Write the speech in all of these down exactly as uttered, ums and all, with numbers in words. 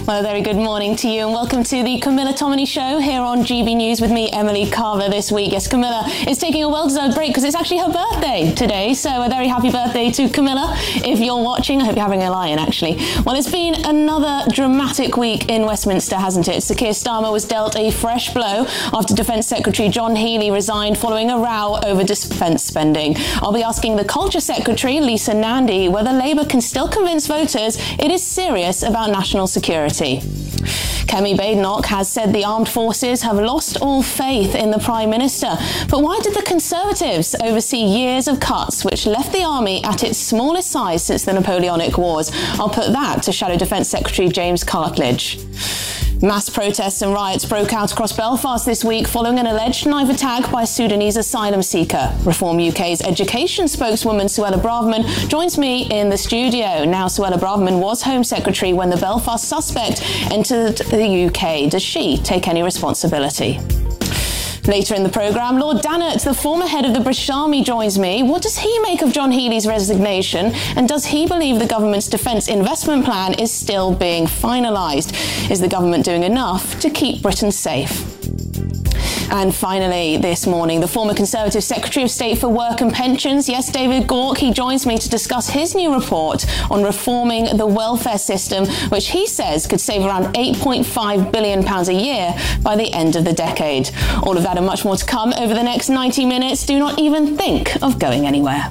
Well, a very good morning to you and welcome to the Camilla Tominey Show here on G B News with me, Emily Carver, this week. Yes, Camilla is taking a well-deserved break because it's actually her birthday today, so a very happy birthday to Camilla. If you're watching, I hope you're having a lie-in, actually. Well, it's been another dramatic week in Westminster, hasn't it? Sir Keir Starmer was dealt a fresh blow after Defence Secretary John Healey resigned following a row over defence spending. I'll be asking the Culture Secretary, Lisa Nandy, whether Labour can still convince voters it is serious about national security. Kemi Badenoch has said the armed forces have lost all faith in the Prime Minister. But why did the Conservatives oversee years of cuts which left the army at its smallest size since the Napoleonic Wars? I'll put that to Shadow Defence Secretary James Cartledge. Mass protests and riots broke out across Belfast this week following an alleged knife attack by a Sudanese asylum seeker. Reform U K's education spokeswoman Suella Braverman joins me in the studio. Now, Suella Braverman was Home Secretary when the Belfast suspect entered the U K. Does she take any responsibility? Later in the programme, Lord Dannatt, the former head of the British Army, joins me. What does he make of John Healey's resignation? And does he believe the government's defence investment plan is still being finalised? Is the government doing enough to keep Britain safe? And finally, this morning, the former Conservative Secretary of State for Work and Pensions, yes, David Gauke, he joins me to discuss his new report on reforming the welfare system, which he says could save around eight point five billion pounds a year by the end of the decade. All of that and much more to come over the next ninety minutes. Do not even think of going anywhere.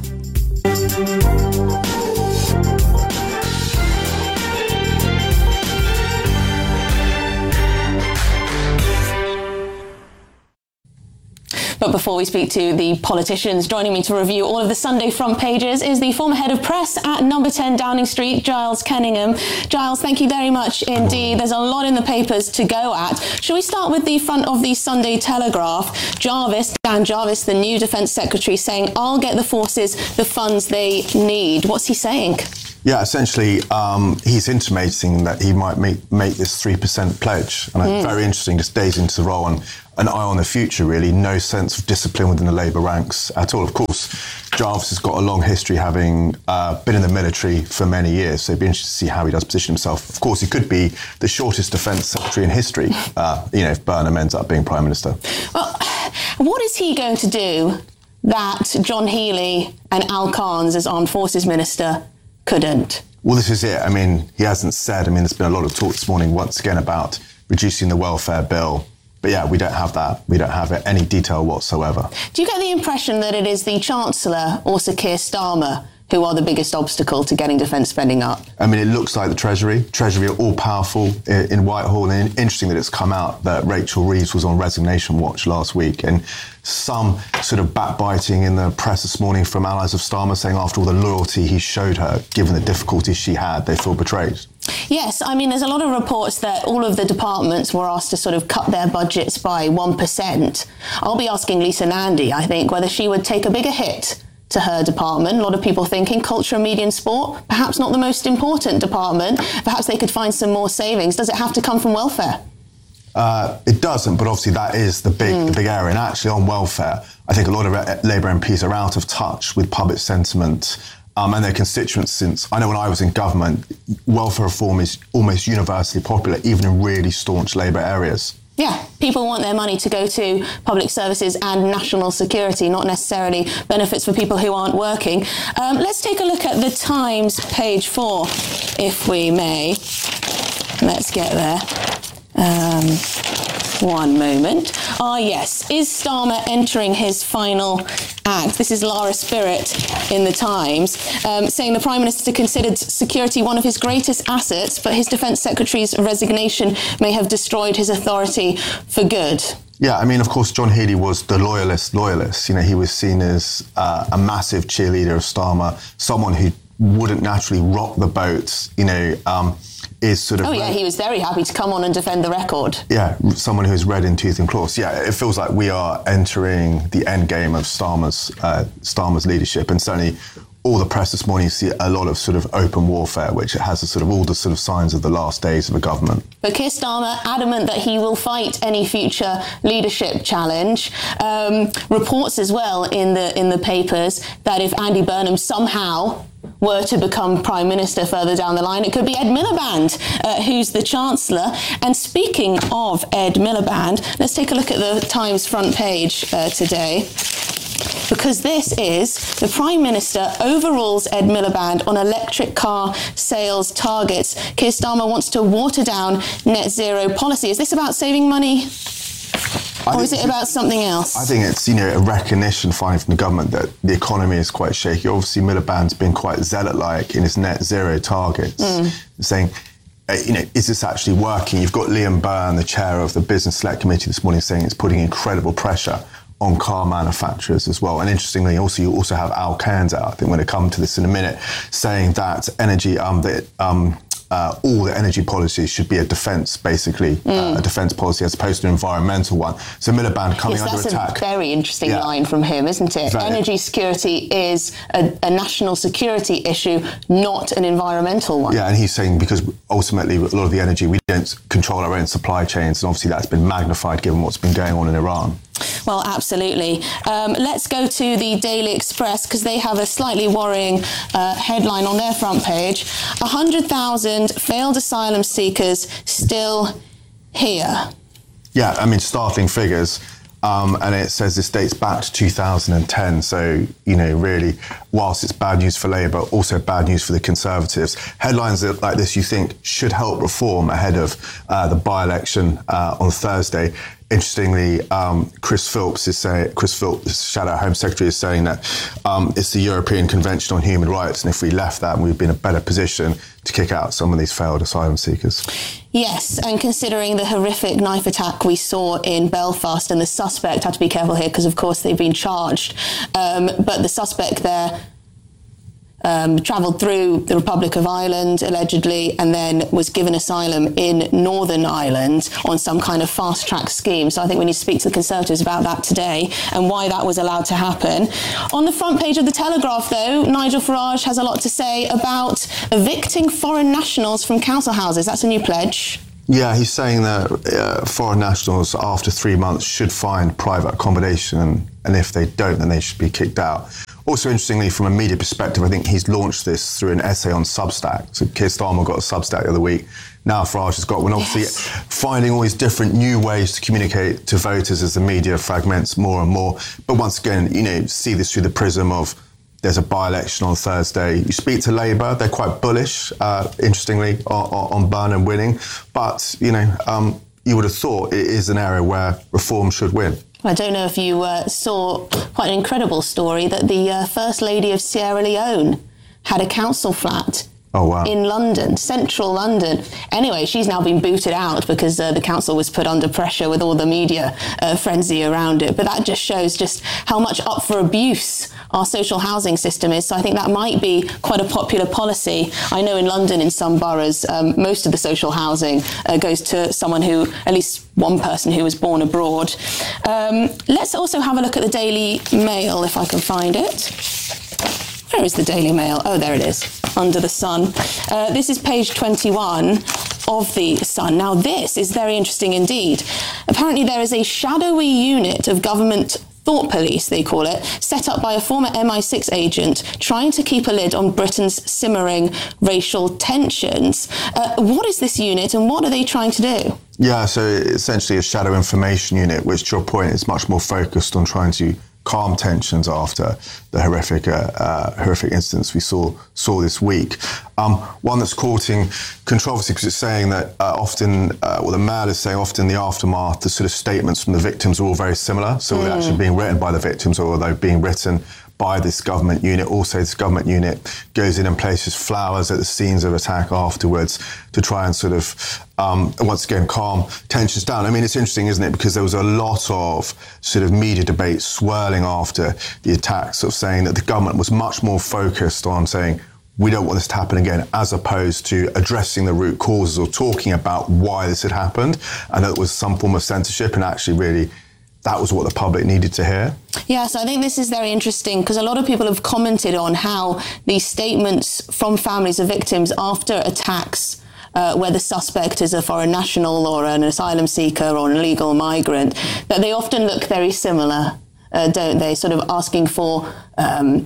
But before we speak to the politicians, joining me to review all of the Sunday front pages is the former head of press at number ten Downing Street, Giles Kenningham. Giles, thank you very much indeed. There's a lot in the papers to go at. Shall we start with the front of the Sunday Telegraph? Jarvis, Dan Jarvis, the new Defence Secretary, saying, I'll get the forces the funds they need. What's he saying? Yeah, essentially, um, he's intimating that he might make, make this three percent pledge. And mm. very interesting, just days into the role, and an eye on the future, really. No sense of discipline within the Labour ranks at all. Of course, Jarvis has got a long history, having uh, been in the military for many years, so it'd be interesting to see how he does position himself. Of course, he could be the shortest Defence Secretary in history, uh, you know, if Burnham ends up being Prime Minister. Well, what is he going to do that John Healey and Al Cairns, as Armed Forces Minister, couldn't? Well, this is it. I mean, he hasn't said. I mean, there's been a lot of talk this morning, once again, about reducing the welfare bill. But yeah, we don't have that. We don't have any detail whatsoever. Do you get the impression that it is the Chancellor or Sir Keir Starmer who are the biggest obstacle to getting defence spending up? I mean, it looks like the Treasury. Treasury are all powerful in Whitehall. And interesting that it's come out that Rachel Reeves was on resignation watch last week. And some sort of backbiting in the press this morning from allies of Starmer, saying after all the loyalty he showed her, given the difficulties she had, they feel betrayed. Yes, I mean, there's a lot of reports that all of the departments were asked to sort of cut their budgets by one percent. I'll be asking Lisa Nandy, I think, whether she would take a bigger hit to her department. A lot of people thinking culture, media and sport, perhaps not the most important department. Perhaps they could find some more savings. Does it have to come from welfare? Uh, it doesn't, but obviously that is the big, mm. the big area. And actually on welfare, I think a lot of Labour M Ps are out of touch with public sentiment um, and their constituents. Since I know when I was in government, welfare reform is almost universally popular, even in really staunch Labour areas. Yeah, people want their money to go to public services and national security, not necessarily benefits for people who aren't working. Um, let's take a look at the Times, page four, if we may. Let's get there. Um, one moment. Ah, yes. Is Starmer entering his final act? This is Lara Spirit in the Times, um, saying the Prime Minister considered security one of his greatest assets, but his Defence Secretary's resignation may have destroyed his authority for good. Yeah, I mean, of course, John Healey was the loyalist loyalist. You know, he was seen as uh, a massive cheerleader of Starmer, someone who wouldn't naturally rock the boat, you know, um, is sort of... Oh, yeah, he was very happy to come on and defend the record. Yeah, someone who's red in tooth and claws. Yeah, it feels like we are entering the end game of Starmer's, uh, Starmer's leadership. And certainly all the press this morning, you see a lot of sort of open warfare, which has a sort of all the sort of signs of the last days of a government. But Keir Starmer adamant that he will fight any future leadership challenge. Um, reports as well in the in the papers that if Andy Burnham somehow were to become Prime Minister further down the line, it could be Ed Miliband, uh, who's the Chancellor. And speaking of Ed Miliband, let's take a look at the Times front page uh, today. Because this is the Prime Minister overrules Ed Miliband on electric car sales targets. Keir Starmer wants to water down net zero policy. Is this about saving money? Or is it about something else? I think it's, you know, a recognition finally from the government that the economy is quite shaky. Obviously, Miliband's been quite zealot-like in his net zero targets, mm. saying, uh, you know, is this actually working? You've got Liam Byrne, the chair of the Business Select Committee this morning, saying it's putting incredible pressure on car manufacturers as well. And interestingly, also you also have Al Cairns out, I think we're going to come to this in a minute, saying that energy, um, that um, uh, all the energy policies should be a defence, basically, mm. uh, a defence policy as opposed to an environmental one. So Miliband coming yes, under attack. That's a very interesting yeah. line from him, isn't it? Very. Energy security is a, a national security issue, not an environmental one. Yeah, and he's saying because ultimately a lot of the energy, we don't control our own supply chains, and obviously that's been magnified given what's been going on in Iran. Well, absolutely. Um, let's go to the Daily Express because they have a slightly worrying uh, headline on their front page. one hundred thousand failed asylum seekers still here. Yeah, I mean, startling figures. Um, and it says this dates back to two thousand ten. So, you know, really, whilst it's bad news for Labour, also bad news for the Conservatives. Headlines like this you think should help reform ahead of uh, the by-election uh, on Thursday. Interestingly, um, Chris Philps is saying, Chris Philps, Shadow Home Secretary, is saying that um, it's the European Convention on Human Rights, and if we left that, we'd be in a better position to kick out some of these failed asylum seekers. Yes, and considering the horrific knife attack we saw in Belfast, and the suspect, I have to be careful here because, of course, they've been charged, um, but the suspect there Um, travelled through the Republic of Ireland, allegedly, and then was given asylum in Northern Ireland on some kind of fast-track scheme. So I think we need to speak to the Conservatives about that today and why that was allowed to happen. On the front page of The Telegraph, though, Nigel Farage has a lot to say about evicting foreign nationals from council houses. That's a new pledge. Yeah, he's saying that uh, foreign nationals, after three months, should find private accommodation, and, and if they don't, then they should be kicked out. Also, interestingly, from a media perspective, I think he's launched this through an essay on Substack. So Keir Starmer got a Substack the other week. Now Farage has got one. Obviously, yes. finding all these different new ways to communicate to voters as the media fragments more and more. But once again, you know, see this through the prism of there's a by-election on Thursday. You speak to Labour, they're quite bullish, uh, interestingly, on, on Burnham winning. But, you know, um, you would have thought it is an area where reform should win. I don't know if you uh, saw quite an incredible story that the uh, First Lady of Sierra Leone had a council flat oh, wow. in London, central London. Anyway, she's now been booted out because uh, the council was put under pressure with all the media uh, frenzy around it. But that just shows just how much up for abuse our social housing system is. So I think that might be quite a popular policy. I know in London, in some boroughs, um, most of the social housing uh, goes to someone who, at least one person who was born abroad. Um, let's also have a look at the Daily Mail, if I can find it. Where is the Daily Mail? Oh, there it is, under the sun. Uh, this is page twenty-one of the Sun. Now, this is very interesting indeed. Apparently, there is a shadowy unit of government thought police, they call it, set up by a former M I six agent trying to keep a lid on Britain's simmering racial tensions. Uh, what is this unit and what are they trying to do? Yeah, so essentially a shadow information unit, which to your point is much more focused on trying to calm tensions after the horrific uh, uh, horrific incidents we saw saw this week. Um, one that's courting controversy because it's saying that uh, often, uh, well, the Mail is saying often in the aftermath, the sort of statements from the victims are all very similar. So mm. they're actually being written by the victims, or they're being written by this government unit. Also, this government unit goes in and places flowers at the scenes of attack afterwards to try and sort of, um, once again, calm tensions down. I mean, it's interesting, isn't it? Because there was a lot of sort of media debate swirling after the attacks, sort of saying that the government was much more focused on saying, we don't want this to happen again, as opposed to addressing the root causes or talking about why this had happened, and that it was some form of censorship, and actually really that was what the public needed to hear. Yes, I think this is very interesting because a lot of people have commented on how these statements from families of victims after attacks uh, where the suspect is a foreign national or an asylum seeker or an illegal migrant, that they often look very similar, uh, don't they? Sort of asking for um,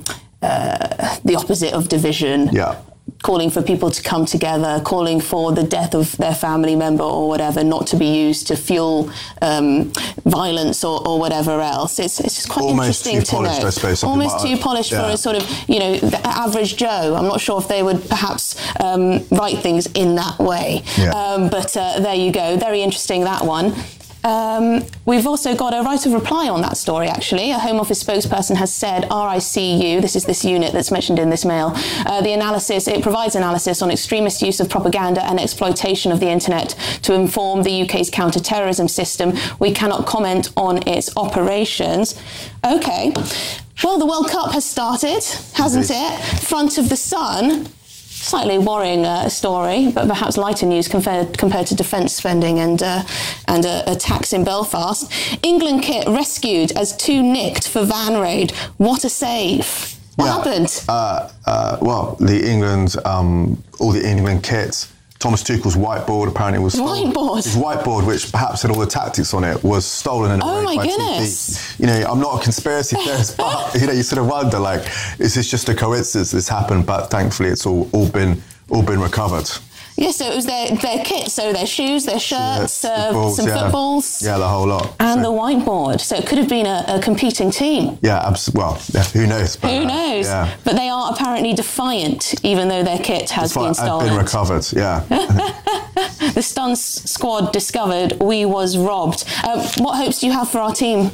uh, the opposite of division. Yeah. Calling for people to come together, calling for the death of their family member or whatever not to be used to fuel um, violence or, or whatever else. It's, it's just quite Almost interesting too to polished, know. I suppose, Almost like too that. polished Yeah. for a sort of, you know, the average Joe. I'm not sure if they would perhaps um, write things in that way. Yeah. Um, but uh, there you go. Very interesting, that one. Um, we've also got a right of reply on that story, actually. A Home Office spokesperson has said R I C U, this is this unit that's mentioned in this mail, uh, the analysis, it provides analysis on extremist use of propaganda and exploitation of the internet to inform the U K's counter-terrorism system. We cannot comment on its operations. Okay. Well, the World Cup has started, hasn't it? Front of the Sun. Slightly worrying uh, story, but perhaps lighter news compared compared to defence spending and uh, and uh, attacks in Belfast. England kit rescued as two nicked for van raid. What a save! What yeah. happened? Uh, uh, well, the England, um, all the England kits. Thomas Tuchel's whiteboard apparently was stolen. Whiteboard? His whiteboard, which perhaps had all the tactics on it, was stolen in a Oh raid my by goodness. T P. You know, I'm not a conspiracy theorist, but you know, you sort of wonder, like, is this just a coincidence this happened? But thankfully, it's all, all been all been recovered. Yeah, so it was their, their kit, so their shoes, their shirts, Yeah, uh, footballs, some yeah. footballs. Yeah, the whole lot. And so, the whiteboard. So it could have been a, a competing team. Yeah, abs- well, yeah, who knows? But, Who uh, knows? Yeah. But they are apparently defiant, even though their kit has It's fine, been I've stolen. been recovered, yeah. The Stuns squad discovered we was robbed. Um, what hopes do you have for our team?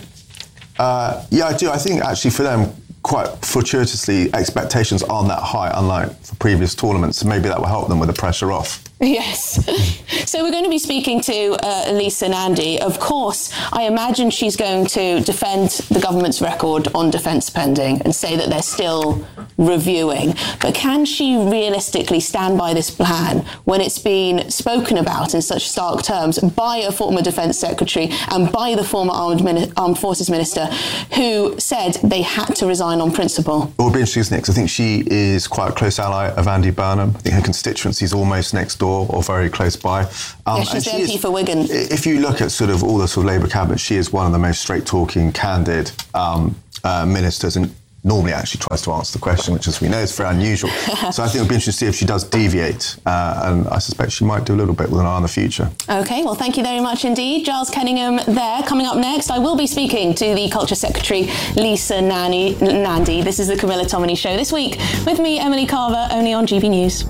Uh, yeah, I do. I think actually for them, quite fortuitously, expectations aren't that high, unlike for previous tournaments. So maybe that will help them with the pressure off. Yes. So we're going to be speaking to uh, Lisa Nandy. Of course, I imagine she's going to defend the government's record on defence spending and say that they're still reviewing. But can she realistically stand by this plan when it's been spoken about in such stark terms by a former defence secretary and by the former armed, Mini- armed forces minister who said they had to resign on principle? It will be interesting, isn't it? 'Cause I think she is quite a close ally of Andy Burnham. I think her constituency is almost next door or very close by. Um, Yeah, she's and the she M P is- for Wigan. If you look at sort of all the sort of Labour cabinet, she is one of the most straight-talking, candid um, uh, ministers, and normally actually tries to answer the question, which, as we know, is very unusual. So I think it'll be interesting to see if she does deviate, uh, and I suspect she might do a little bit with an eye on the future. OK, well, thank you very much indeed. Giles Kenningham there. Coming up next, I will be speaking to the Culture Secretary, Lisa Nanny, Nandy. This is the Camilla Tominey Show this week with me, Emily Carver, only on G B News.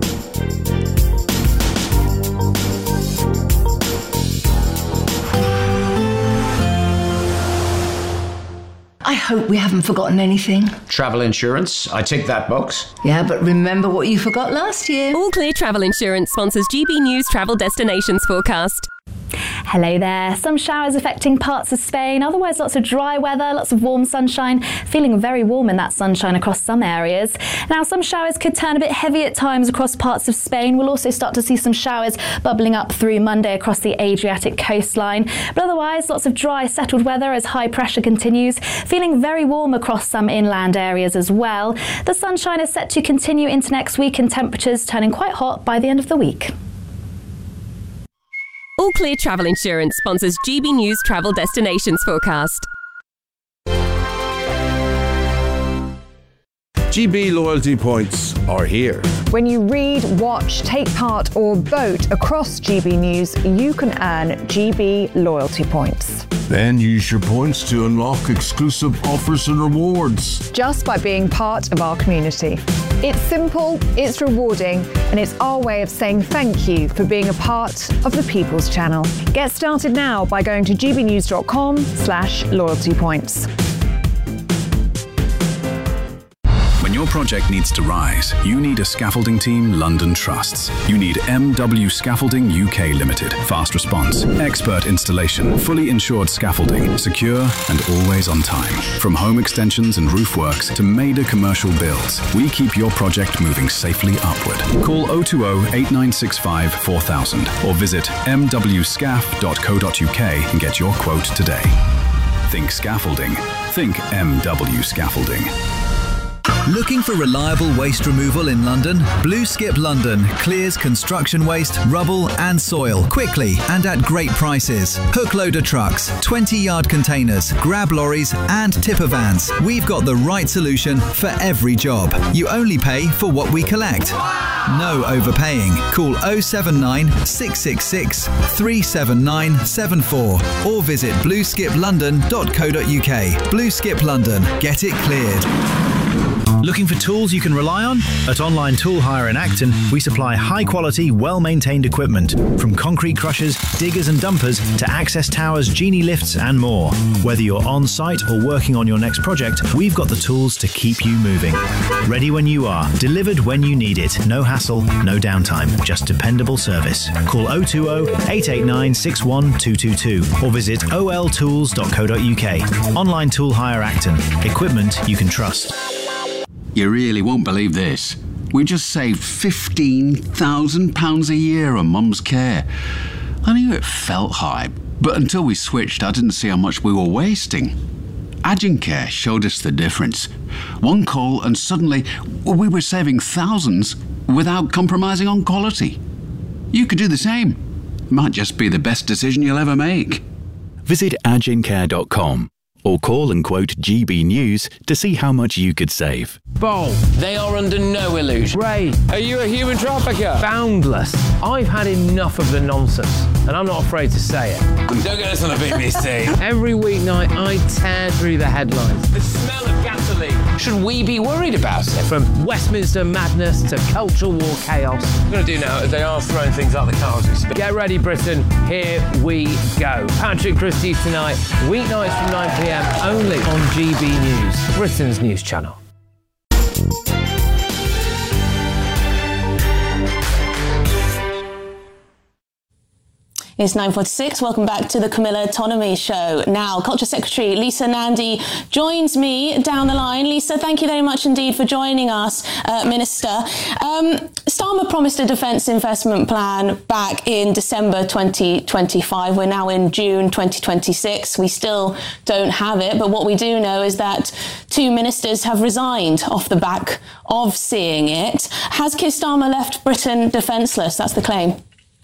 I hope we haven't forgotten anything. Travel insurance, I tick that box. Yeah, but remember what you forgot last year. All Clear Travel Insurance sponsors G B News Travel Destinations Forecast. Hello there. Some showers affecting parts of Spain, otherwise lots of dry weather, lots of warm sunshine, feeling very warm in that sunshine across some areas. Now, some showers could turn a bit heavy at times across parts of Spain. We'll also start to see some showers bubbling up through Monday across the Adriatic coastline. But otherwise, lots of dry, settled weather as high pressure continues, feeling very warm across some inland areas as well. The sunshine is set to continue into next week and temperatures turning quite hot by the end of the week. All Clear Travel Insurance sponsors G B News Travel Destinations Forecast. G B loyalty points are here. When you read, watch, take part or vote across G B News, you can earn G B loyalty points. Then use your points to unlock exclusive offers and rewards. Just by being part of our community. It's simple, it's rewarding, and it's our way of saying thank you for being a part of the People's Channel. Get started now by going to gbnews.com slash loyalty points. When your project needs to rise, you need a scaffolding team London trusts. You need M W Scaffolding U K Limited. Fast response, expert installation, fully insured scaffolding, secure and always on time. From home extensions and roof works to major commercial builds, we keep your project moving safely upward. Call oh two oh, eight nine six five, four thousand or visit m w scaff dot co dot u k and get your quote today. Think scaffolding. Think M W Scaffolding. Looking for reliable waste removal in London? Blue Skip London clears construction waste, rubble and soil quickly and at great prices. Hook loader trucks, twenty yard containers, grab lorries and tipper vans. We've got the right solution for every job. You only pay for what we collect. No overpaying. Call oh seven nine, six six six, three seven nine seven four or visit blue skip london dot co dot uk. Blue Skip London. Get it cleared. Looking for tools you can rely on? At Online Tool Hire in Acton, we supply high-quality, well-maintained equipment, from concrete crushers, diggers and dumpers to access towers, genie lifts and more. Whether you're on-site or working on your next project, we've got the tools to keep you moving. Ready when you are, delivered when you need it. No hassle, no downtime, just dependable service. Call oh two oh, eight eight nine, six one two two two or visit o l tools dot co dot uk. Online Tool Hire Acton. Equipment you can trust. You really won't believe this. We just saved fifteen thousand pounds a year on Mum's care. I knew it felt high, but until we switched, I didn't see how much we were wasting. Agencare showed us the difference. One call and suddenly we were saving thousands without compromising on quality. You could do the same. Might just be the best decision you'll ever make. Visit agencare dot com. or call and quote G B News to see how much you could save. Bold. They are under no illusion. Ray, are you a human trafficker? Boundless. I've had enough of the nonsense, and I'm not afraid to say it. Don't get us on a B B C. Every weeknight, I tear through the headlines. The smell of gasoline. Should we be worried about it? From Westminster madness to cultural war chaos. What I'm going to do now is they are throwing things out the car as we speak. Get ready, Britain. Here we go. Patrick Christie tonight, weeknights from nine p m, only on G B News, Britain's news channel. It's nine forty-six. Welcome back to the Camilla Autonomy Show. Now, Culture Secretary Lisa Nandy joins me down the line. Lisa, thank you very much indeed for joining us, uh, Minister. Um, Starmer promised a defence investment plan back in December twenty twenty-five. We're now in June twenty twenty-six. We still don't have it, but what we do know is that two ministers have resigned off the back of seeing it. Has Keir Starmer left Britain defenceless? That's the claim.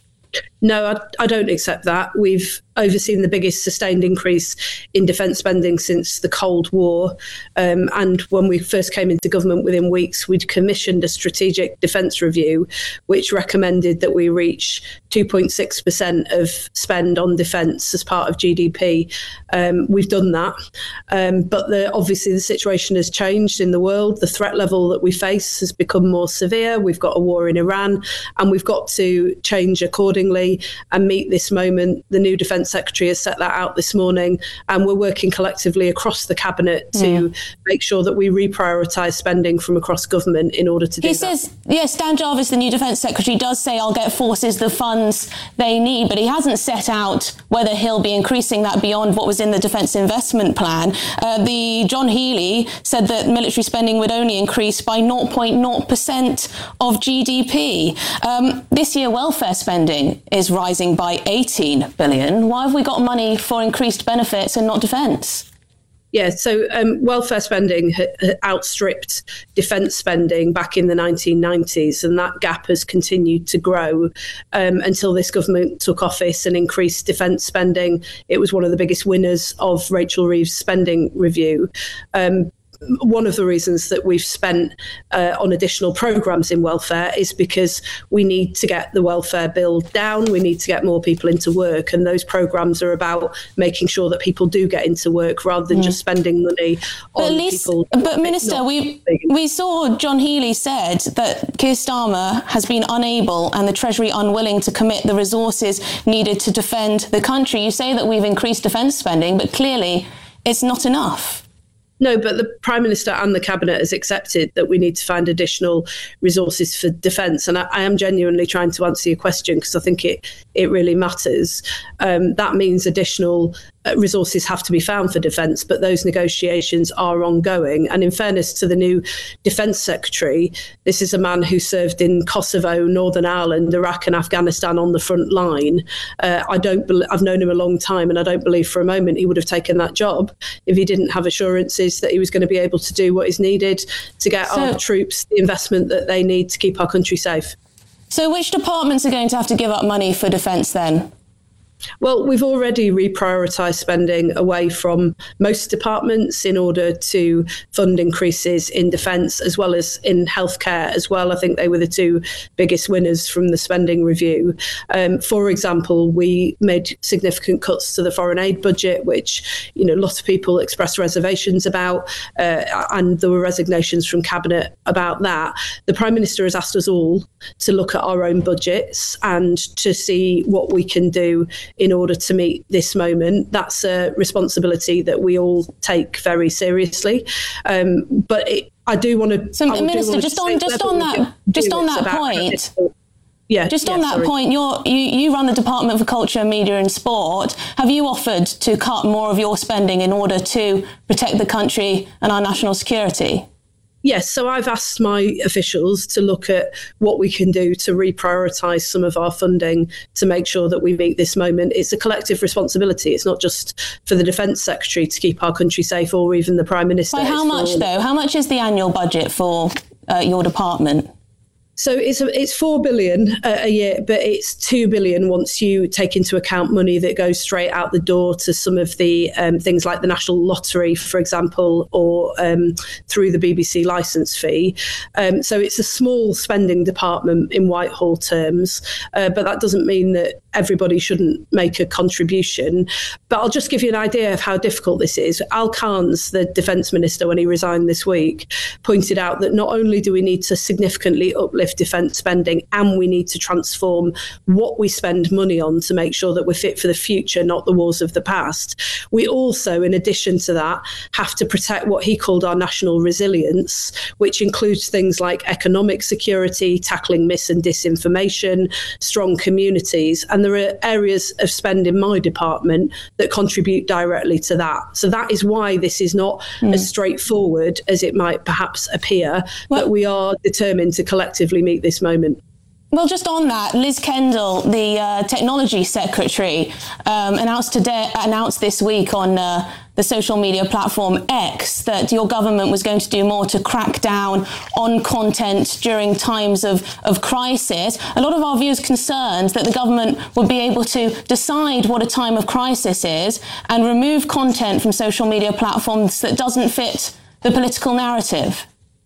No, I, I don't accept that. We've overseen the biggest sustained increase in defence spending since the Cold War. Um, and when we first came into government, within weeks, we'd commissioned a strategic defence review, which recommended that we reach two point six percent of spend on defence as part of G D P. Um, we've done that. Um, but the, obviously the situation has changed in the world. The threat level that we face has become more severe. We've got a war in Iran, and we've got to change accordingly and meet this moment. The new Defence Secretary has set that out this morning, and we're working collectively across the Cabinet to mm. make sure that we reprioritise spending from across government in order to do he that. He says, yes, Dan Jarvis, the new Defence Secretary, does say I'll get forces the funds they need, but he hasn't set out whether he'll be increasing that beyond what was in the Defence Investment Plan. Uh, the John Healey said that military spending would only increase by zero point zero percent of G D P. Um, this year, welfare spending is rising by eighteen billion. Why have we got money for increased benefits and not defence? Yeah, so um, welfare spending ha- ha- outstripped defence spending back in the nineteen nineties, and that gap has continued to grow um, until this government took office and increased defence spending. It was one of the biggest winners of Rachel Reeves' spending review. Um, One of the reasons that we've spent uh, on additional programmes in welfare is because we need to get the welfare bill down. We need to get more people into work. And those programmes are about making sure that people do get into work rather than mm. just spending money on but least, people. But Minister, we, we saw John Healey said that Keir Starmer has been unable and the Treasury unwilling to commit the resources needed to defend the country. You say that we've increased defence spending, but clearly it's not enough. No, but the Prime Minister and the Cabinet has accepted that we need to find additional resources for defence. And I, I am genuinely trying to answer your question because I think it, it really matters. Um, that means additional resources have to be found for defence, but those negotiations are ongoing. And in fairness to the new Defence Secretary, this is a man who served in Kosovo, Northern Ireland, Iraq and Afghanistan on the front line. Uh, I don't. Be- I've known him a long time, and I don't believe for a moment he would have taken that job if he didn't have assurances that he was going to be able to do what is needed to get so, our troops the investment that they need to keep our country safe. So which departments are going to have to give up money for defence then? Well, we've already reprioritised spending away from most departments in order to fund increases in defence as well as in healthcare as well. I think they were the two biggest winners from the spending review. Um, for example, we made significant cuts to the foreign aid budget, which, you know, lots of people expressed reservations about, uh, and there were resignations from Cabinet about that. The Prime Minister has asked us all to look at our own budgets and to see what we can do in order to meet this moment. That's a responsibility that we all take very seriously. Um, but it, I do want to. So, Minister, just on just on that just on that point. Yeah, just yeah, on that sorry. point, you're, you you run the Department for Culture, Media and Sport. Have you offered to cut more of your spending in order to protect the country and our national security? Yes, so I've asked my officials to look at what we can do to reprioritise some of our funding to make sure that we meet this moment. It's a collective responsibility. It's not just for the Defence Secretary to keep our country safe or even the Prime Minister. By how much, though? How much is the annual budget for uh, your department? So it's a, it's four billion a, a year, but it's two billion once you take into account money that goes straight out the door to some of the um, things like the National Lottery, for example, or um, through the B B C licence fee. Um, so it's a small spending department in Whitehall terms, uh, but that doesn't mean that everybody shouldn't make a contribution. But I'll just give you an idea of how difficult this is. Al Khan's, the Defence Minister, when he resigned this week, pointed out that not only do we need to significantly uplift defence spending, and we need to transform what we spend money on to make sure that we're fit for the future, not the wars of the past. We also, in addition to that, have to protect what he called our national resilience, which includes things like economic security, tackling mis and disinformation, strong communities. And there are areas of spend in my department that contribute directly to that. So that is why this is not mm. as straightforward as it might perhaps appear, well, but we are determined to collectively meet this moment. Well, just on that, Liz Kendall, the uh, Technology Secretary, um, announced today, announced this week on uh, the social media platform X that your government was going to do more to crack down on content during times of, of crisis. A lot of our viewers concerned that the government would be able to decide what a time of crisis is and remove content from social media platforms that doesn't fit the political narrative.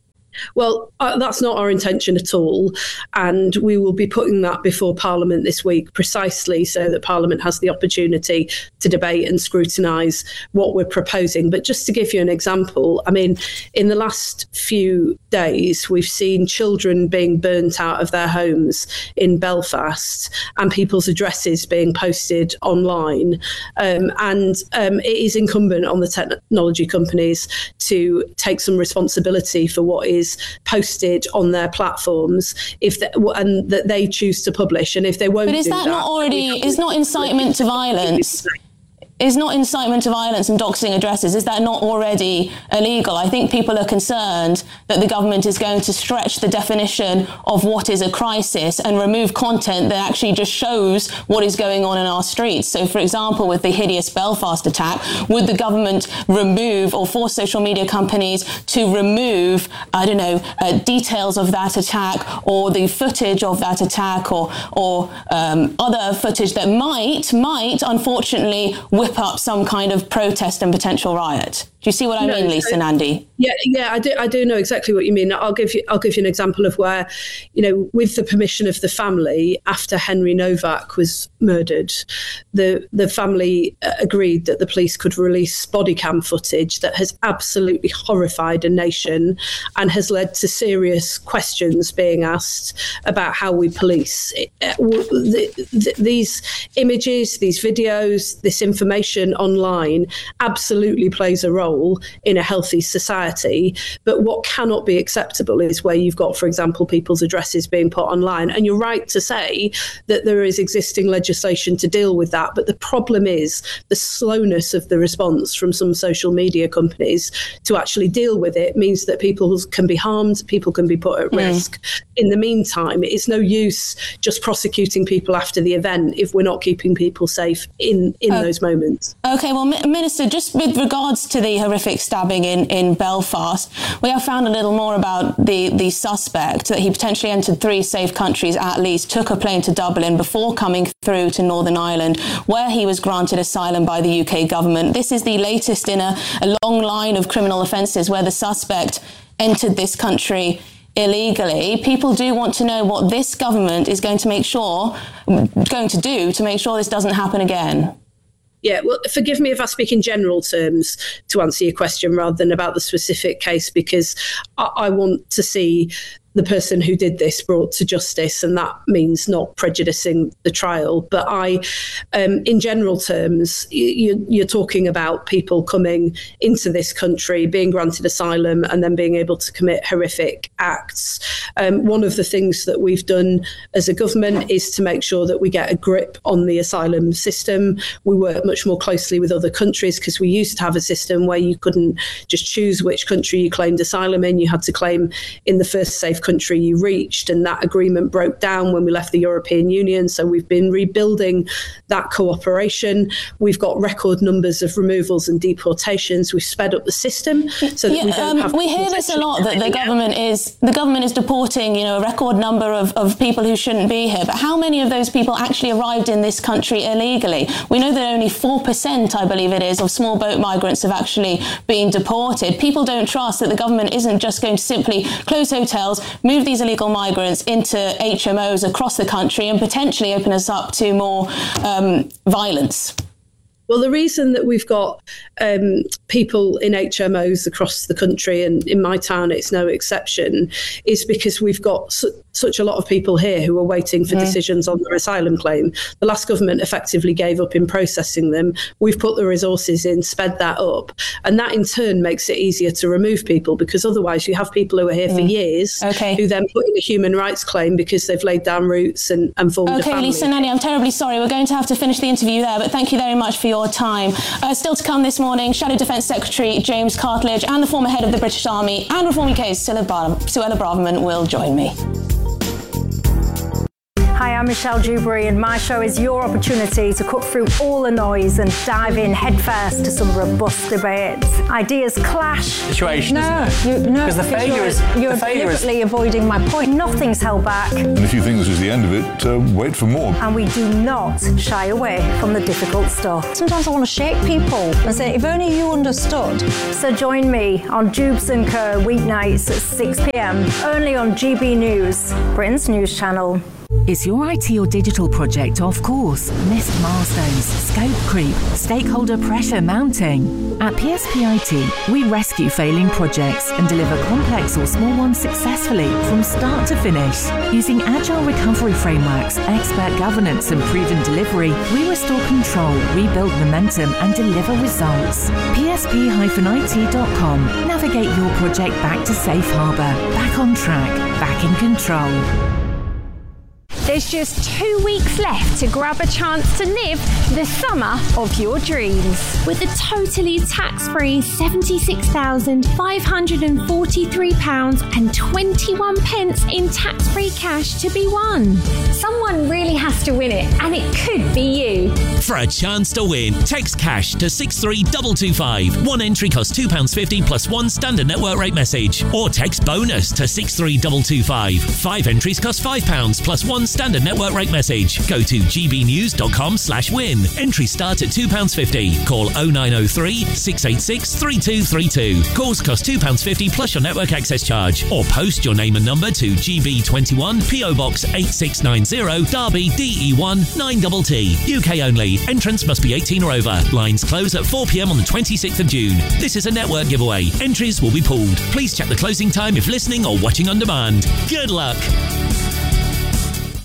Well, uh, that's not our intention at all. And we will be putting that before Parliament this week, precisely so that Parliament has the opportunity to debate and scrutinise what we're proposing. But just to give you an example, I mean, in the last few days, we've seen children being burnt out of their homes in Belfast and people's addresses being posted online. Um, and um, it is incumbent on the technology companies to take some responsibility for what is posted on their platforms, if they, and that they choose to publish, and if they won't. But is do that, that not already? Is not incitement to violence? Is not incitement to violence and doxing addresses, is that not already illegal? I think people are concerned that the government is going to stretch the definition of what is a crisis and remove content that actually just shows what is going on in our streets. So, for example, with the hideous Belfast attack, would the government remove or force social media companies to remove, I don't know, uh, details of that attack or the footage of that attack or, or um, other footage that might, might, unfortunately, whip up some kind of protest and potential riot? Do you see what I no, mean, Lisa so, Nandy? Yeah, yeah, I do. I do know exactly what you mean. I'll give you. I'll give you an example of where, you know, with the permission of the family, after Henry Novak was murdered, the the family agreed that the police could release body cam footage that has absolutely horrified a nation and has led to serious questions being asked about how we police. It, the, the, these images, these videos, this information information online absolutely plays a role in a healthy society. But what cannot be acceptable is where you've got, for example, people's addresses being put online. And you're right to say that there is existing legislation to deal with that. But the problem is the slowness of the response from some social media companies to actually deal with it means that people can be harmed, people can be put at Mm. risk. In the meantime, it's no use just prosecuting people after the event if we're not keeping people safe in, in Oh. those moments. Okay, well, Mi- Minister, just with regards to the horrific stabbing in, in Belfast, we have found a little more about the, the suspect, that he potentially entered three safe countries at least, took a plane to Dublin before coming through to Northern Ireland, where he was granted asylum by the U K government. This is the latest in a, a long line of criminal offences where the suspect entered this country illegally. People do want to know what this government is going to make sure, going to do to make sure this doesn't happen again. Yeah, well, forgive me if I speak in general terms to answer your question rather than about the specific case, because I, I want to see the person who did this brought to justice, and that means not prejudicing the trial. But I, um, in general terms, you, you're talking about people coming into this country, being granted asylum, and then being able to commit horrific acts. Um, one of the things that we've done as a government is to make sure that we get a grip on the asylum system. We work much more closely with other countries, because we used to have a system where you couldn't just choose which country you claimed asylum in. You had to claim in the first safe country you reached, and that agreement broke down when we left the European Union. So we've been rebuilding that cooperation. We've got record numbers of removals and deportations. We've sped up the system so that yeah, we don't um, have. We hear this a lot, that the government is the government is deporting, you know, a record number of, of people who shouldn't be here. But how many of those people actually arrived in this country illegally? We know that only four percent, I believe it is, of small boat migrants have actually been deported. People don't trust that the government isn't just going to simply close hotels, move these illegal migrants into H M Os across the country, and potentially open us up to more um, violence. Well, the reason that we've got um, people in H M Os across the country, and in my town it's no exception, is because we've got su- such a lot of people here who are waiting for Mm. decisions on their asylum claim. The last government effectively gave up in processing them. We've put the resources in, sped that up, and that in turn makes it easier to remove people, because otherwise you have people who are here for Mm. years Okay. who then put in a human rights claim because they've laid down roots and, and formed a Okay, family. Lisa Nanny, I'm terribly sorry. We're going to have to finish the interview there, but thank you very much for your time. Uh, still to come this morning, Shadow Defence Secretary James Cartledge and the former head of the British Army and Reform U K's Suella Bar- Suella Braverman will join me. Hi, I'm Michelle Dewberry, and my show is your opportunity to cut through all the noise and dive in headfirst to some robust debates. Ideas clash. Situation, No, isn't it? you, no, Because the because failure you're, is- you're the failure is- deliberately avoiding my point. Nothing's held back, And if you think this is the end of it, uh, wait for more. and we do not shy away from the difficult stuff. Sometimes I want to shake people and say, if only you understood. So join me on Jubes and Co. weeknights at six p.m. only on G B News, Britain's news channel. Is your I T or digital project off course? Missed milestones, scope creep, stakeholder pressure mounting? At P S P I T, we rescue failing projects and deliver complex or small ones successfully from start to finish. Using agile recovery frameworks, expert governance and proven delivery, we restore control, rebuild momentum and deliver results. P S P I T dot com. Navigate your project back to safe harbour, back on track, back in control. There's just two weeks left to grab a chance to live the summer of your dreams. With a totally tax-free seventy-six thousand five hundred forty-three pounds and twenty-one pence in tax-free cash to be won. Someone really has to win it, and it could be you. For a chance to win, text cash to six three two two five. One entry costs two pounds fifty plus one standard network rate message. Or text bonus to six three two two five. Five entries cost five pounds plus one standard network rate message. Go to gbnews.com slash win. Entries start at two pounds fifty. Call oh nine oh three, six eight six, three two three two. Calls cost two pounds fifty plus your network access charge. Or post your name and number to G B twenty-one, P O Box eight six nine zero, Derby D E one nine T T. U K only. Entrance must be eighteen or over. Lines close at four p.m. on the twenty-sixth of June. This is a network giveaway. Entries will be pulled. Please check the closing time if listening or watching on demand. Good luck.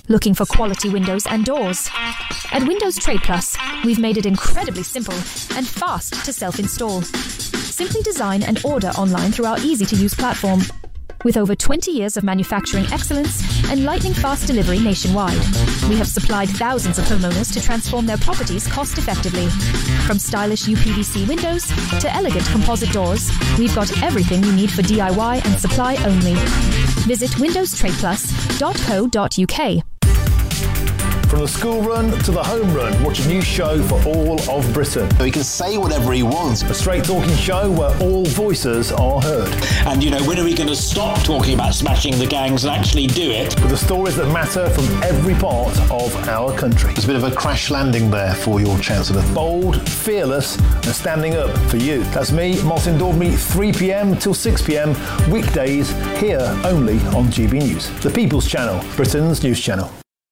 Looking for quality windows and doors? At Windows Trade Plus, we've made it incredibly simple and fast to self-install. Simply design and order online through our easy-to-use platform. With over twenty years of manufacturing excellence and lightning-fast delivery nationwide, we have supplied thousands of homeowners to transform their properties cost-effectively. From stylish U P V C windows to elegant composite doors, we've got everything you need for D I Y and supply only. Visit windows trade plus dot co dot U K. From the school run to the home run, watch a new show for all of Britain. He can say whatever he wants. A straight talking show where all voices are heard. And, you know, when are we going to stop talking about smashing the gangs and actually do it? With the stories that matter from every part of our country. There's a bit of a crash landing there for your Chancellor. Bold, fearless and standing up for you. That's me, Martin Daubney, three p.m. till six p.m. weekdays here only on G B News. The People's Channel, Britain's news channel.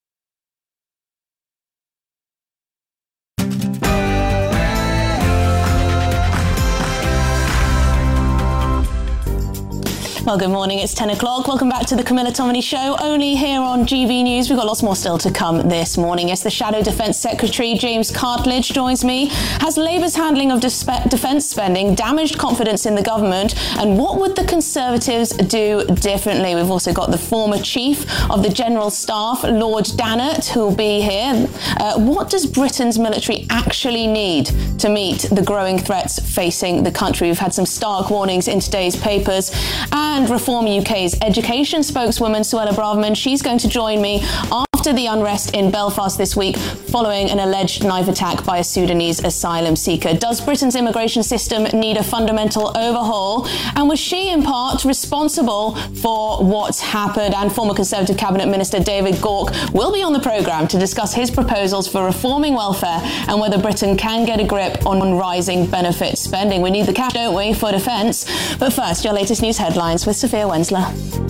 Well, good morning. It's ten o'clock. Welcome back to the Camilla Tominey Show, only here on G B News. We've got lots more still to come this morning. Yes, the Shadow Defence Secretary, James Cartledge, joins me. Has Labour's handling of defence spending damaged confidence in the government? And what would the Conservatives do differently? We've also got the former Chief of the General Staff, Lord Dannett, who will be here. Uh, what does Britain's military actually need to meet the growing threats facing the country? We've had some stark warnings in today's papers. And And Reform U K's education spokeswoman, Suella Braverman, she's going to join me after the unrest in Belfast this week following an alleged knife attack by a Sudanese asylum seeker. Does Britain's immigration system need a fundamental overhaul? And was she in part responsible for what's happened? And former Conservative Cabinet Minister David Gauke will be on the programme to discuss his proposals for reforming welfare and whether Britain can get a grip on rising benefit spending. We need the cash, don't we, for defence? But first, your latest news headlines with Sophia Wensler.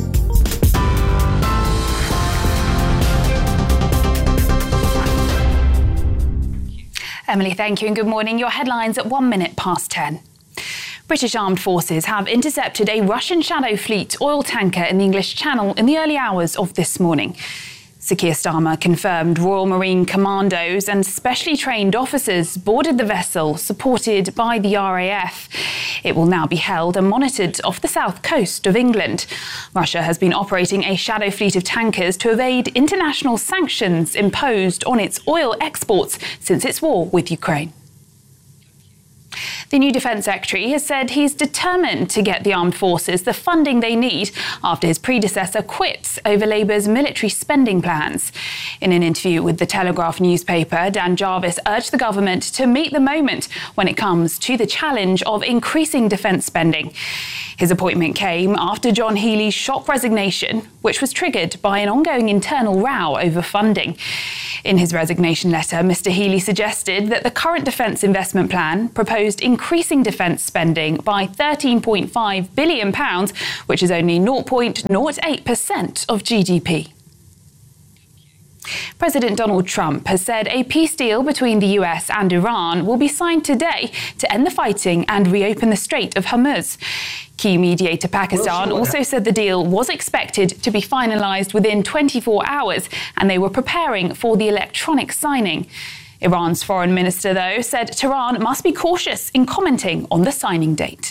Emily, thank you and good morning. Your headlines at one minute past ten. British armed forces have intercepted a Russian Shadow Fleet oil tanker in the English Channel in the early hours of this morning. Sir Keir Starmer confirmed Royal Marine Commandos and specially trained officers boarded the vessel, supported by the R A F. It will now be held and monitored off the south coast of England. Russia has been operating a shadow fleet of tankers to evade international sanctions imposed on its oil exports since its war with Ukraine. The new Defence Secretary has said he's determined to get the armed forces the funding they need after his predecessor quit over Labour's military spending plans. In an interview with the Telegraph newspaper, Dan Jarvis urged the government to meet the moment when it comes to the challenge of increasing defence spending. His appointment came after John Healey's shock resignation, which was triggered by an ongoing internal row over funding. In his resignation letter, Mr Healey suggested that the current defence investment plan proposed increasing defence spending by thirteen point five billion pounds, which is only zero point zero eight percent of G D P. President Donald Trump has said a peace deal between the U S and Iran will be signed today to end the fighting and reopen the Strait of Hormuz. Key mediator Pakistan also said the deal was expected to be finalised within twenty-four hours and they were preparing for the electronic signing. Iran's foreign minister, though, said Tehran must be cautious in commenting on the signing date.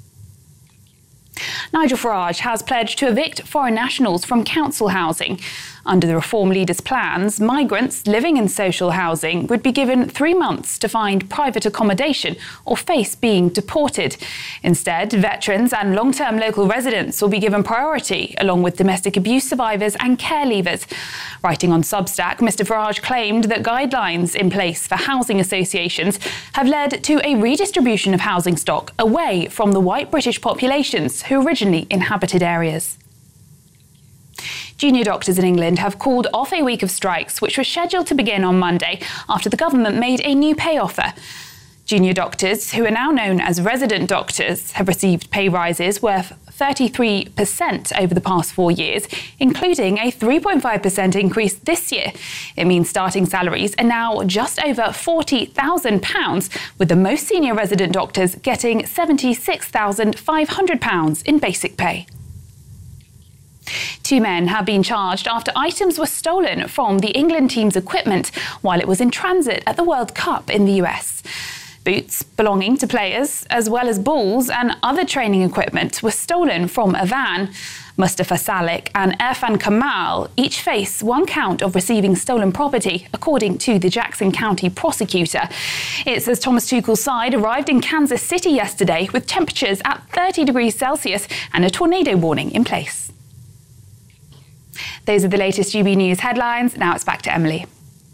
Nigel Farage has pledged to evict foreign nationals from council housing. Under the Reform leader's plans, migrants living in social housing would be given three months to find private accommodation or face being deported. Instead, veterans and long-term local residents will be given priority, along with domestic abuse survivors and care leavers. Writing on Substack, Mister Farage claimed that guidelines in place for housing associations have led to a redistribution of housing stock away from the white British populations who originally inhabited areas. Junior doctors in England have called off a week of strikes, which was scheduled to begin on Monday after the government made a new pay offer. Junior doctors, who are now known as resident doctors, have received pay rises worth thirty-three percent over the past four years, including a three point five percent increase this year. It means starting salaries are now just over forty thousand pounds, with the most senior resident doctors getting seventy-six thousand five hundred pounds in basic pay. Two men have been charged after items were stolen from the England team's equipment while it was in transit at the World Cup in the U S. Boots belonging to players, as well as balls and other training equipment, were stolen from a van. Mustafa Salik and Irfan Kamal each face one count of receiving stolen property, according to the Jackson County prosecutor. It says Thomas Tuchel's side arrived in Kansas City yesterday with temperatures at thirty degrees Celsius and a tornado warning in place. Those are the latest G B News headlines. Now it's back to Emily.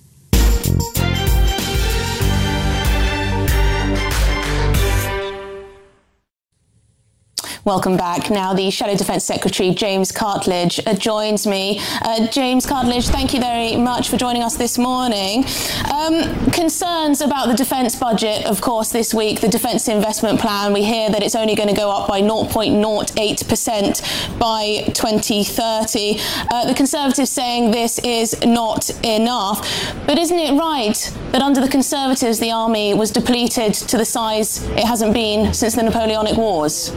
Welcome back. Now, the Shadow Defence Secretary, James Cartledge, uh, joins me. Uh, James Cartledge, thank you very much for joining us this morning. Um, concerns about the defence budget, of course, this week, the Defence Investment Plan. We hear that it's only going to go up by zero point zero eight percent by twenty thirty. Uh, the Conservatives saying this is not enough. But isn't it right that under the Conservatives, the army was depleted to the size it hasn't been since the Napoleonic Wars?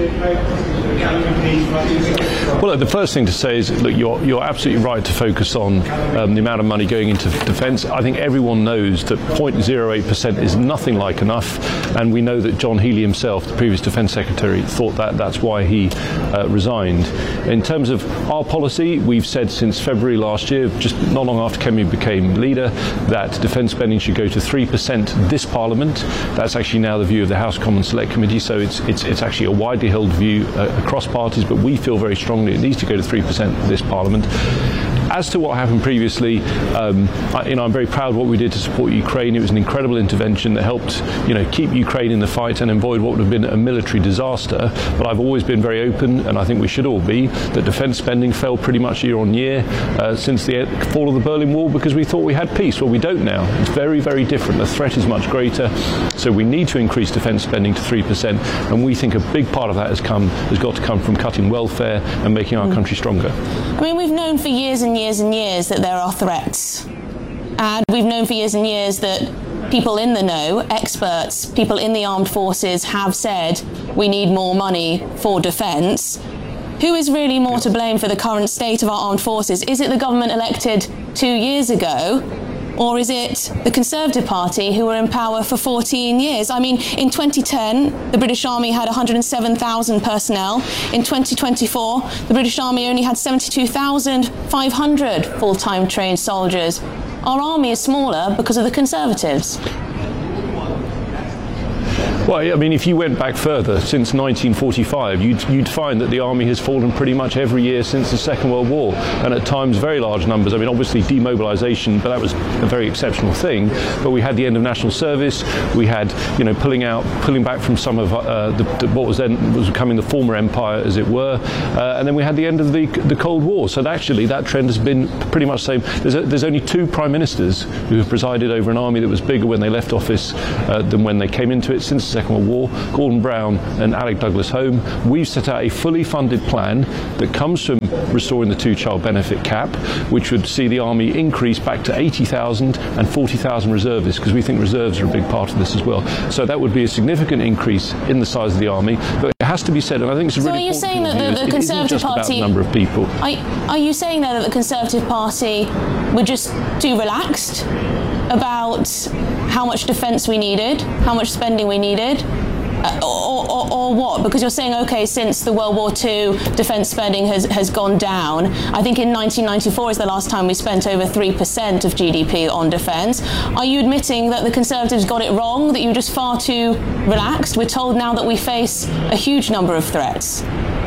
Well, look, the first thing to say is, look, you're, you're absolutely right to focus on um, the amount of money going into defence. I think everyone knows that zero point zero eight percent is nothing like enough, and we know that John Healey himself, the previous Defence Secretary, thought that that's why he uh, resigned. In terms of our policy, we've said since February last year, just not long after Kemi became leader, that defence spending should go to three percent this Parliament. That's actually now the view of the House Commons Select Committee, so it's, it's, it's actually a widely held view uh, across parties, but we feel very strongly it needs to go to three percent this Parliament. As to what happened previously, um, I, you know, I'm very proud of what we did to support Ukraine. It was an incredible intervention that helped, you know, keep Ukraine in the fight and avoid what would have been a military disaster. But I've always been very open, and I think we should all be, that defence spending fell pretty much year on year uh, since the fall of the Berlin Wall, because we thought we had peace. Well, we don't now. It's very, very different. The threat is much greater. So we need to increase defence spending to three percent, and we think a big part of that has come has got to come from cutting welfare and making our country stronger. I mean, we've known for years and years and years that there are threats, and we've known for years and years that people in the know, experts, people in the armed forces have said we need more money for defence. Who is really more to blame for the current state of our armed forces? Is it the government elected two years ago? Or is it the Conservative Party who were in power for fourteen years? I mean, in twenty ten, the British Army had one hundred seven thousand personnel. In twenty twenty-four, the British Army only had seventy-two thousand five hundred full-time trained soldiers. Our army is smaller because of the Conservatives. Well, I mean, if you went back further, since nineteen forty-five, you'd, you'd find that the army has fallen pretty much every year since the Second World War, and at times very large numbers. I mean, obviously demobilisation, but that was a very exceptional thing. But we had the end of national service. We had, you know, pulling out, pulling back from some of uh, the, the, what was then was becoming the former empire, as it were, uh, and then we had the end of the the Cold War. So actually, that trend has been pretty much the same. There's, a, there's only two prime ministers who have presided over an army that was bigger when they left office uh, than when they came into it since the Second World War, Gordon Brown and Alec Douglas Home. We've set out a fully funded plan that comes from restoring the two-child benefit cap, which would see the army increase back to eighty thousand and forty thousand reservists, because we think reserves are a big part of this as well. So that would be a significant increase in the size of the army. But it has to be said, and I think it's a really important So are you saying that the, the Conservative Party... About the number of people. Are, are you saying there that the Conservative Party were just too relaxed about how much defence we needed, how much spending we needed, uh, or, or, or what? Because you're saying, OK, since the World War Two, defence spending has, has gone down. I think in nineteen ninety-four is the last time we spent over three percent of G D P on defence. Are you admitting that the Conservatives got it wrong, that you were just far too relaxed? We're told now that we face a huge number of threats.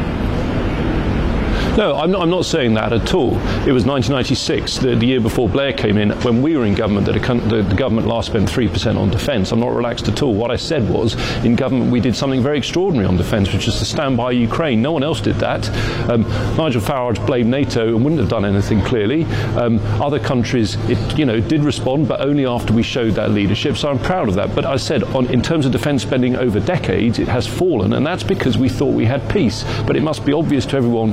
No, I'm not, I'm not saying that at all. It was nineteen ninety-six, the, the year before Blair came in, when we were in government, that a, the, the government last spent three percent on defence. I'm not relaxed at all. What I said was, in government we did something very extraordinary on defence, which is to stand by Ukraine. No one else did that. Um, Nigel Farage blamed NATO and wouldn't have done anything, clearly. Um, other countries, it, you know, did respond, but only after we showed that leadership, so I'm proud of that. But I said, on, in terms of defence spending over decades, it has fallen, and that's because we thought we had peace. But it must be obvious to everyone we don't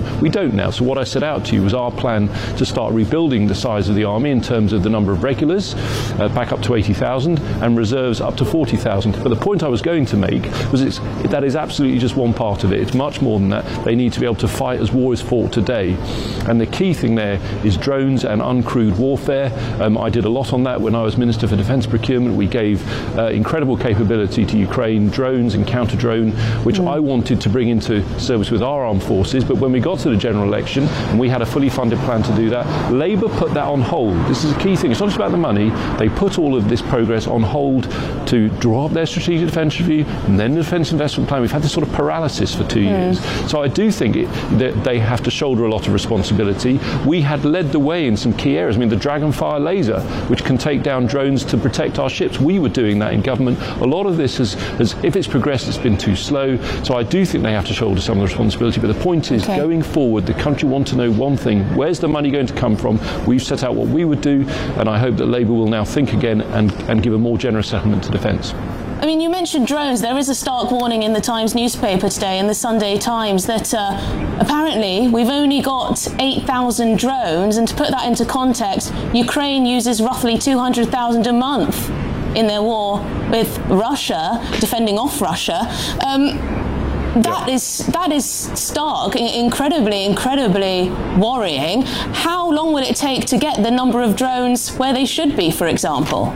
don't now. So what I set out to you was our plan to start rebuilding the size of the army in terms of the number of regulars, uh, back up to eighty thousand, and reserves up to forty thousand. But the point I was going to make was it's, that is absolutely just one part of it. It's much more than that. They need to be able to fight as war is fought today. And the key thing there is drones and uncrewed warfare. Um, I did a lot on that when I was Minister for Defence Procurement. We gave uh, incredible capability to Ukraine, drones and counter-drone, which mm. I wanted to bring into service with our armed forces. But when we got to the general election and we had a fully funded plan to do that, Labour put that on hold. This is a key thing. It's not just about the money. They put all of this progress on hold to draw up their strategic defence review and then the defence investment plan. We've had this sort of paralysis for two mm. years. So I do think it, that they have to shoulder a lot of responsibility. We had led the way in some key areas. I mean, the Dragonfire laser, which can take down drones to protect our ships, we were doing that in government. A lot of this has, has if it's progressed, it's been too slow. So I do think they have to shoulder some of the responsibility. But the point is, okay. going forward, the country want to know one thing: where's the money going to come from? We've set out what we would do, and I hope that Labour will now think again and, and give a more generous settlement to defence. I mean, you mentioned drones. There is a stark warning in the Times newspaper today, in the Sunday Times, that uh, apparently we've only got eight thousand drones, and to put that into context, Ukraine uses roughly two hundred thousand a month in their war with Russia, defending off Russia. Um, That yeah. is that is stark, incredibly, incredibly worrying. How long will it take to get the number of drones where they should be, for example?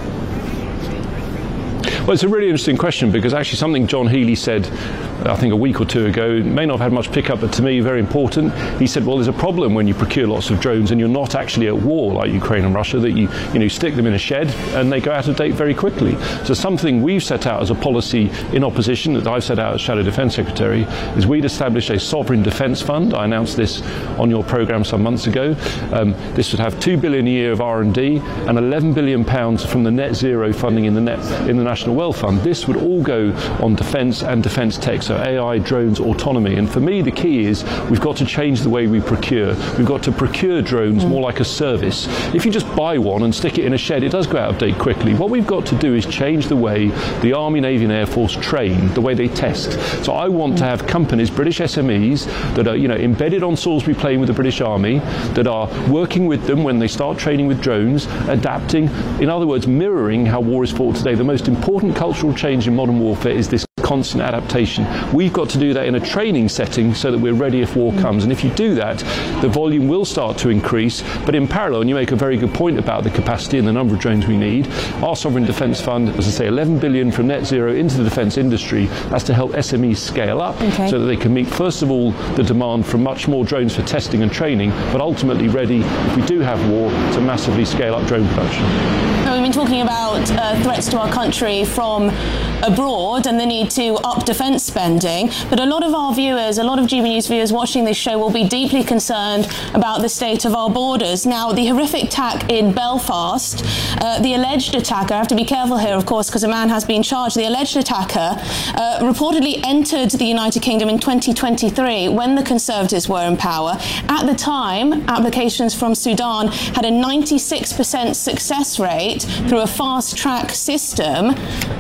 Well, it's a really interesting question, because actually something John Healey said, I think a week or two ago, may not have had much pickup, but to me very important. He said, well, there's a problem when you procure lots of drones and you're not actually at war like Ukraine and Russia, that you, you know, stick them in a shed and they go out of date very quickly. So something we've set out as a policy in opposition, that I've set out as Shadow Defence Secretary, is we'd establish a sovereign defence fund. I announced this on your programme some months ago. Um, this would have two billion pounds a year of R and D and eleven billion pounds from the net zero funding in the, net, in the National Wealth Fund. This would all go on defence and defence tech. So A I, drones, autonomy. And for me, the key is we've got to change the way we procure. We've got to procure drones mm. more like a service. If you just buy one and stick it in a shed, it does go out of date quickly. What we've got to do is change the way the Army, Navy and Air Force train, the way they test. So I want mm. to have companies, British S M Es, that are, you know, embedded on Salisbury Plain with the British Army, that are working with them when they start training with drones, adapting, in other words, mirroring how war is fought today. The most important cultural change in modern warfare is this constant adaptation. We've got to do that in a training setting so that we're ready if war comes. And if you do that, the volume will start to increase. But in parallel, and you make a very good point about the capacity and the number of drones we need, our Sovereign Defence Fund, as I say, eleven billion pounds from net zero into the defence industry. That's to help S M Es scale up okay. so that they can meet, first of all, the demand for much more drones for testing and training, but ultimately ready, if we do have war, to massively scale up drone production. Now, we've been talking about uh, threats to our country from abroad and the need to up defence spending, but a lot of our viewers, a lot of G B News viewers watching this show will be deeply concerned about the state of our borders. Now, the horrific attack in Belfast, uh, the alleged attacker, I have to be careful here, of course, because a man has been charged, the alleged attacker uh, reportedly entered the United Kingdom in twenty twenty-three when the Conservatives were in power. At the time, applications from Sudan had a ninety-six percent success rate through a fast-track system.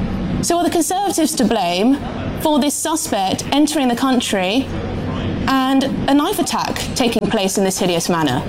So are the Conservatives to blame for this suspect entering the country and a knife attack taking place in this hideous manner?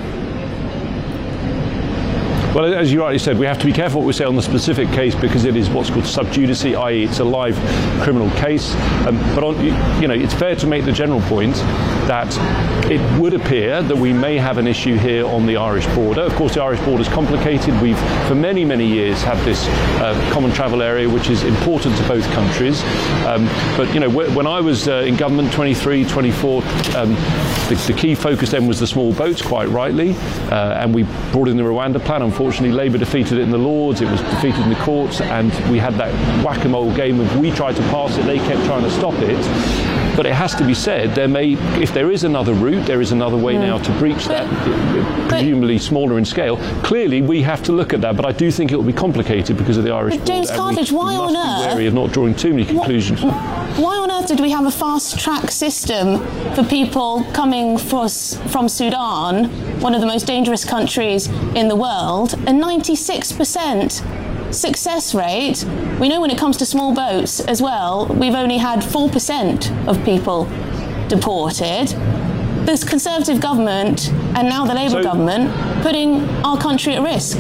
Well, as you rightly said, we have to be careful what we say on the specific case, because it is what's called sub judice, that is it's a live criminal case. Um, but on, you know, it's fair to make the general point that it would appear that we may have an issue here on the Irish border. Of course, the Irish border is complicated. We've, for many, many years, had this uh, common travel area, which is important to both countries. Um, but, you know, when I was uh, in government, twenty-three, twenty-four, um, the, the key focus then was the small boats, quite rightly, uh, and we brought in the Rwanda plan. Unfortunately, Labour defeated it in the Lords, it was defeated in the courts, and we had that whack-a-mole game of we tried to pass it, they kept trying to stop it. But it has to be said, there may, if there is another route, there is another way mm. now to breach that, presumably smaller in scale. Clearly, we have to look at that, but I do think it will be complicated because of the Irish border. James Cartledge, why on earth? Be wary of not drawing too many conclusions. Why on earth did we have a fast-track system for people coming for, from Sudan, one of the most dangerous countries in the world, a ninety-six percent success rate? We know when it comes to small boats as well, we've only had four percent of people deported. this Conservative government and now the Labour So- government putting our country at risk?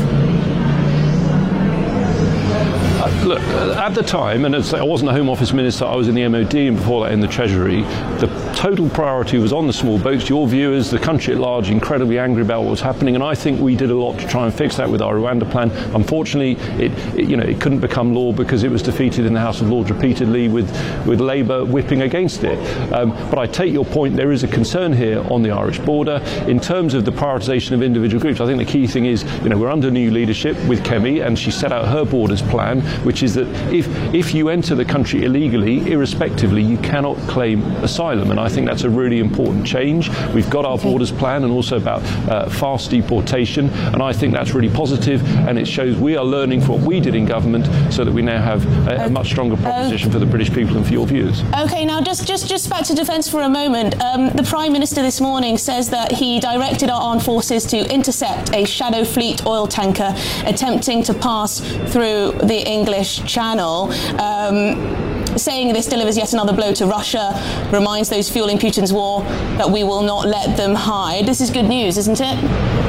Uh, look, uh, at the time, and as I wasn't a Home Office Minister, I was in the M O D and before that in the Treasury, the total priority was on the small boats. Your viewers, the country at large, incredibly angry about what was happening, and I think we did a lot to try and fix that with our Rwanda plan. Unfortunately, it, it you know it couldn't become law because it was defeated in the House of Lords repeatedly, with, with Labour whipping against it. Um, but I take your point, there is a concern here on the Irish border. In terms of the prioritisation of individual groups, I think the key thing is, you know, we're under new leadership with Kemi, and she set out her borders plan, which is that if if you enter the country illegally, irrespectively, you cannot claim asylum. And I think that's a really important change. We've got our borders plan and also about uh, fast deportation, and I think that's really positive, and it shows we are learning from what we did in government so that we now have a, a much stronger proposition for the British people and for your viewers. Okay, now just, just, just back to defence for a moment. Um, the Prime Minister this morning says that he directed our armed forces to intercept a Shadow Fleet oil tanker attempting to pass through the English Channel. Um, saying this delivers yet another blow to Russia, reminds those fueling Putin's war that we will not let them hide. This is good news, isn't it?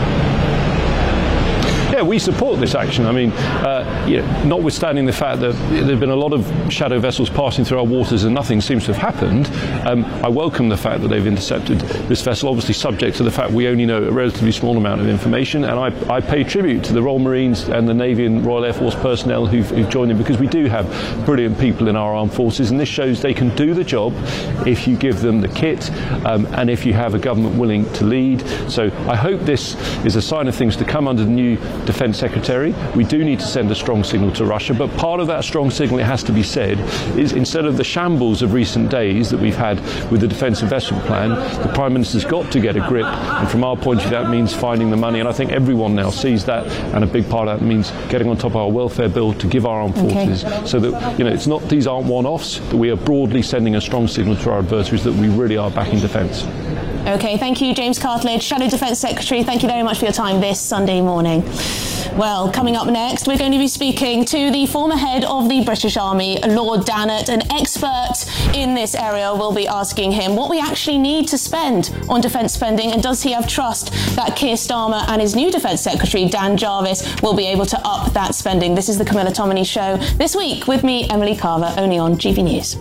Yeah, we support this action. I mean, uh, you know, notwithstanding the fact that there have been a lot of shadow vessels passing through our waters and nothing seems to have happened, um, I welcome the fact that they've intercepted this vessel, obviously subject to the fact we only know a relatively small amount of information, and I, I pay tribute to the Royal Marines and the Navy and Royal Air Force personnel who've, who've joined in, because we do have brilliant people in our armed forces, and this shows they can do the job if you give them the kit um, and if you have a government willing to lead. So I hope this is a sign of things to come under the new Defence Secretary. We do need to send a strong signal to Russia, but part of that strong signal, it has to be said, is instead of the shambles of recent days that we've had with the Defence Investment Plan, the Prime Minister's got to get a grip, and from our point of view that means finding the money, and I think everyone now sees that, and a big part of that means getting on top of our welfare bill to give our armed forces, okay, so that, you know, it's not, these aren't one-offs, that we are broadly sending a strong signal to our adversaries that we really are backing defence. Okay, thank you, James Cartledge, Shadow Defence Secretary. Thank you very much for your time this Sunday morning. Well, coming up next, we're going to be speaking to the former head of the British Army, Lord Dannatt. An expert in this area will be asking him what we actually need to spend on defence spending, and does he have trust that Keir Starmer and his new Defence Secretary, Dan Jarvis, will be able to up that spending. This is the Camilla Tominey Show this week with me, Emily Carver, only on G B News.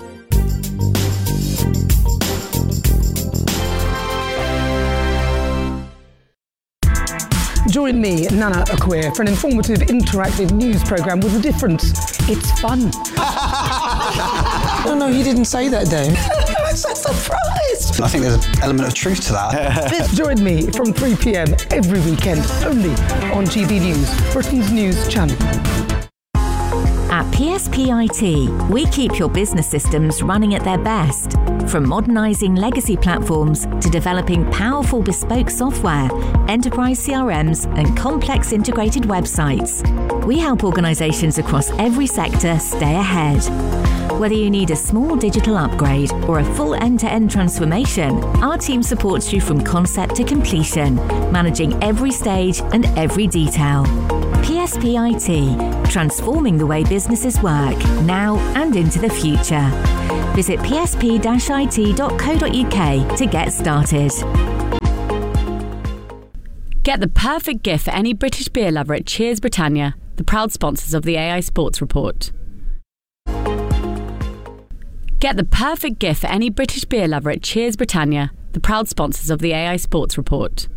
Join me, Nana Akweer, for an informative, interactive news programme with a difference. It's fun. No, no, you didn't say that, Dave. I'm so surprised. I think there's an element of truth to that. Join me from three p m every weekend, only on G B News, Britain's news channel. At P S P I T, we keep your business systems running at their best. From modernising legacy platforms to developing powerful bespoke software, enterprise C R Ms and complex integrated websites, we help organisations across every sector stay ahead. Whether you need a small digital upgrade or a full end-to-end transformation, our team supports you from concept to completion, managing every stage and every detail. P S P I T, transforming the way businesses work, now and into the future. Visit p s p dash i t dot co dot u k to get started. Get the perfect gift for any British beer lover at Cheers Britannia, the proud sponsors of the A I Sports Report. Get the perfect gift for any British beer lover at Cheers Britannia, the proud sponsors of the A I Sports Report.